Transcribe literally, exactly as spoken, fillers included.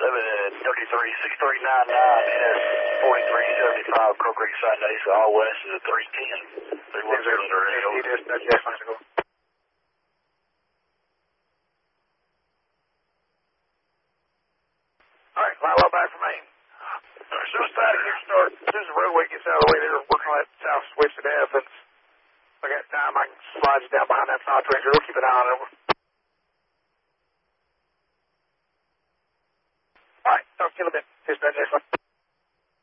seven thirty-three, six three nine nine, S forty-three seventy-five, Crow Creek side east, all west is a three ten. three one zero zero eight. Dispatch, yes, let's go. Alright, line well back from Maine. As soon as static here start, as soon as the roadway gets out of the way, they're working on that south switch to Athens. I got time, I can slide you down behind that South Ranger. We'll keep an eye on it. Over. Alright, talk to you in a bit. Dispatch, yes,